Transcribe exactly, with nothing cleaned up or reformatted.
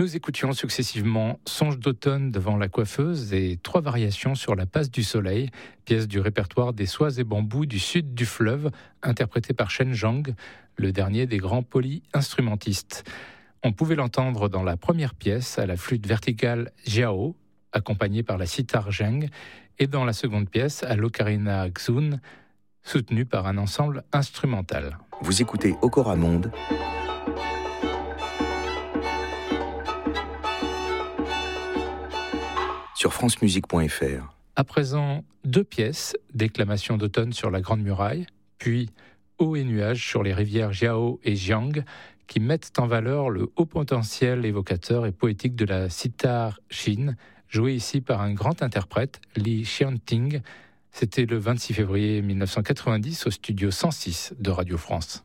Nous écoutions successivement Songe d'automne devant la coiffeuse et trois variations sur la passe du soleil, pièce du répertoire des soies et bambous du sud du fleuve, interprétée par Shen Zhang, le dernier des grands poly-instrumentistes. On pouvait l'entendre dans la première pièce à la flûte verticale Jiao, accompagnée par la sitar Zheng, et dans la seconde pièce à l'ocarina Xun, soutenue par un ensemble instrumental. Vous écoutez Okora Monde sur francemusique point f r. À présent, deux pièces, déclamation d'automne sur la Grande Muraille, puis Eau et nuages sur les rivières Jiao et Jiang, qui mettent en valeur le haut potentiel évocateur et poétique de la sitar Shin, jouée ici par un grand interprète, Li Xianting. C'était le vingt-six février mille neuf cent quatre-vingt-dix au studio cent six de Radio France.